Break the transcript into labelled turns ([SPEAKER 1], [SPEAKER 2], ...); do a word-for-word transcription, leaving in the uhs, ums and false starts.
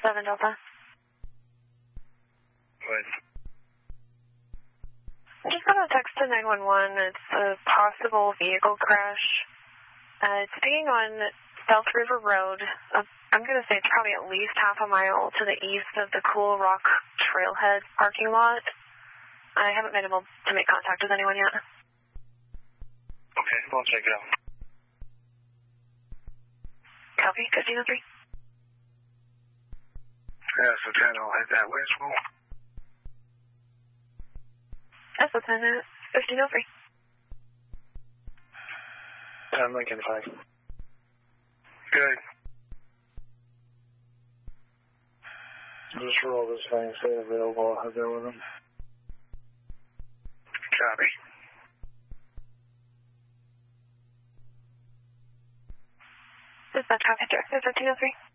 [SPEAKER 1] seven Delta.
[SPEAKER 2] What?
[SPEAKER 1] Just got a text to nine one one. It's a possible vehicle crash. Uh, it's being on South River Road. Uh, I'm going to say it's probably at least half a mile to the east of the Cool Rock Trailhead parking lot. I haven't been able to make contact with anyone yet.
[SPEAKER 2] Okay, we'll check it out.
[SPEAKER 1] Copy, fifteen oh three.
[SPEAKER 2] Yeah, so ten, I'll head that way as well.
[SPEAKER 1] That's what's in it. fifteen oh three.
[SPEAKER 2] ten Lincoln five. Good.
[SPEAKER 3] Just roll this thing, stay available, I'll head there with him.
[SPEAKER 2] Copy.
[SPEAKER 1] This is the traffic director, fifteen oh three.